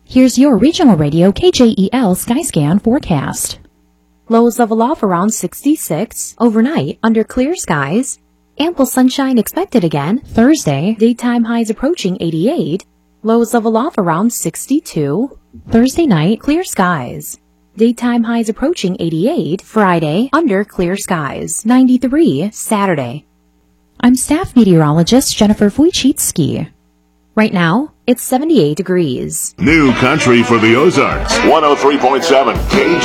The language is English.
Here's your regional radio KJEL Skyscan forecast. Lows level off around 66. Overnight, under clear skies. Ample sunshine expected again Thursday. Daytime highs approaching 88. Lows level off around 62. Thursday night, clear skies. Daytime highs approaching 88. Friday, under clear skies. 93. Saturday. I'm staff meteorologist Jennifer Wojcicki. Right now, it's 78 degrees. New country for the Ozarks. 103.7 KJ.